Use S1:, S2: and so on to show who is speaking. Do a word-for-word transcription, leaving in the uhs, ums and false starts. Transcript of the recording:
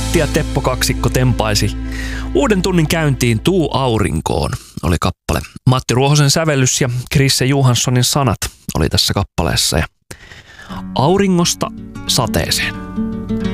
S1: Matti ja Teppo kaksikko tempaisi uuden tunnin käyntiin Tuu aurinkoon oli kappale. Matti Ruohosen sävellys ja Krisse Johanssonin sanat oli tässä kappaleessa. Ja auringosta sateeseen.